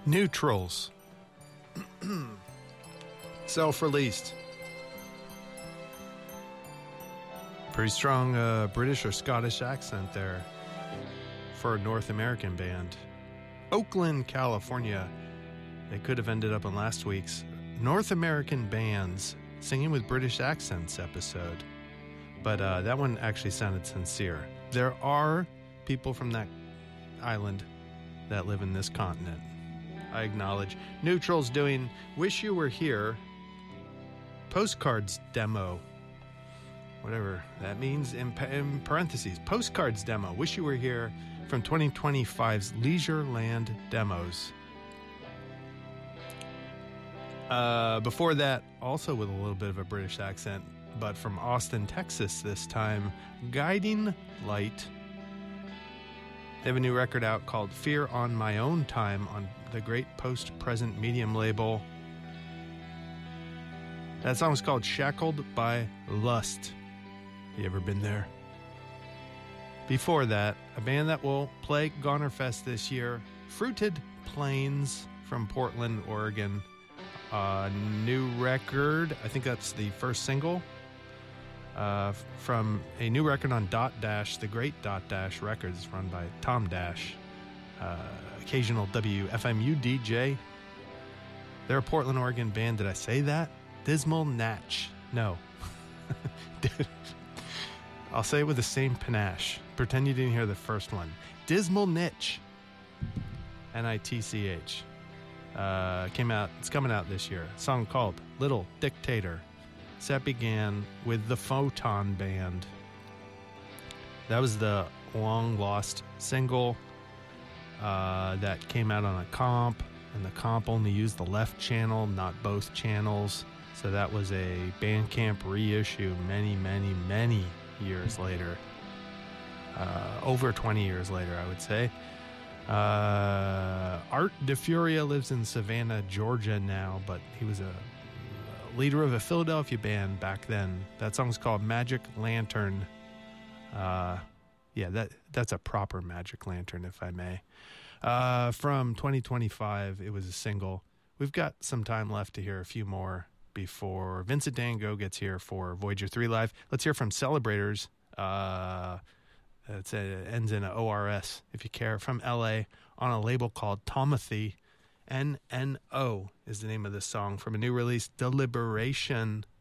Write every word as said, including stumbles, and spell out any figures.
Neutrals. Self-released. Pretty strong uh, British or Scottish accent there for a North American band. Oakland, California. They could have ended up in last week's North American Bands Singing with British Accents episode. But uh, that one actually sounded sincere. There are people from that island that live in this continent. I acknowledge. Neutral's doing Wish You Were Here Postcards Demo. Whatever that means in, in parentheses. Postcards Demo. Wish You Were Here from twenty twenty-five's Leisureland Demos. Uh, before that, also with a little bit of a British accent, but from Austin, Texas this time, Guiding Light. They have a new record out called Fear on My Own Time on the Great Post Present Medium label. That song is called Shackled by Lust. You ever been there? Before that, a band that will play Goner Fest this year, Fruited Plains from Portland, Oregon. Uh, new record, I think that's the first single, uh, from a new record on Dot Dash, the great Dot Dash Records, run by Tom Dash, uh, occasional W F M U D J. They're a Portland, Oregon band. Did I say that? Dismal Natch. No. I'll say it with the same panache. Pretend you didn't hear the first one. Dismal Niche. N I T C H. Uh, came out, it's coming out this year. A song called Little Dictator. Set began with the Photon Band. That was the long lost single uh, that came out on a comp, and the comp only used the left channel, not both channels. So that was a Bandcamp reissue many, many, many years later. Uh, over twenty years later, I would say. Uh, Art DeFuria lives in Savannah, Georgia now, but he was a, a leader of a Philadelphia band back then. That song's called Magic Lantern. Uh, yeah, that that's a proper Magic Lantern, if I may. Uh, from twenty twenty-five, it was a single. We've got some time left to hear a few more before Vincent Dango gets here for Voyager three Live. Let's hear from Celebrators. Uh... It's a, it ends in a O R S, if you care, from L A on a label called Tomothy. N N O is the name of this song from a new release, Deliberation.